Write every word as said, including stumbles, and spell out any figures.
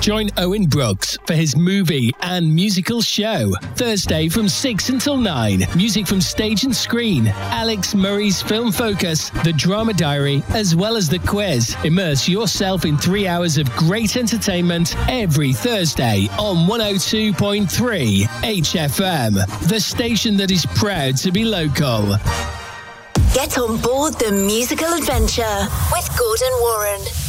Join Owen Brooks for his movie and musical show. Thursday from six until nine. Music from stage and screen. Alex Murray's Film Focus, The Drama Diary, as well as the quiz. Immerse yourself in three hours of great entertainment every Thursday on one oh two point three H F M, the station that is proud to be local. Get on board the musical adventure with Gordon Warren.